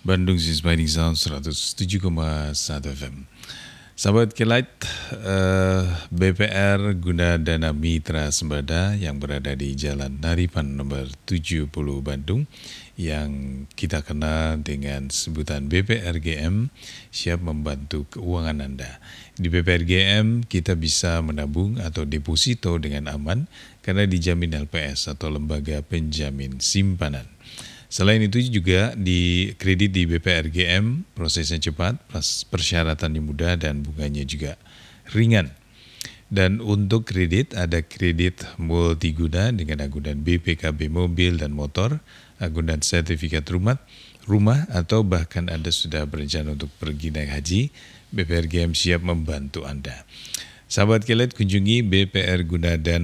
Bandung Inspiring Sound 107,1 FM. Sahabat Kilat, BPR guna dana mitra sembada yang berada di Jalan Naripan nomor 70 Bandung yang kita kenal dengan sebutan BPRGM siap membantu keuangan Anda. Di BPRGM kita bisa menabung atau deposito dengan aman karena dijamin LPS atau Lembaga Penjamin Simpanan. Selain itu juga di kredit di BPRGM prosesnya cepat, persyaratannya mudah dan bunganya juga ringan. Dan untuk kredit ada kredit multiguna dengan agunan BPKB mobil dan motor, agunan sertifikat rumah atau bahkan Anda sudah berencana untuk pergi naik haji, BPRGM siap membantu Anda. Sahabat Kilat, kunjungi BPR Guna Dana